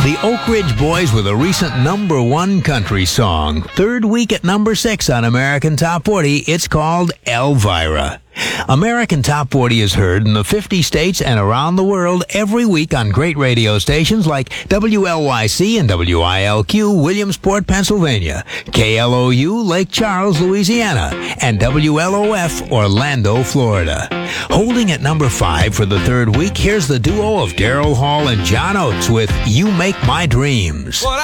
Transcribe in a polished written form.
The Oak Ridge Boys with a recent #1 country song. Third week at #6 on American Top 40. It's called Elvira. American Top 40 is heard in the 50 states and around the world every week on great radio stations like WLYC and WILQ, Williamsport, Pennsylvania, KLOU, Lake Charles, Louisiana, and WLOF, Orlando, Florida. Holding at #5 for the third week, here's the duo of Daryl Hall and John Oates with You Make My Dreams.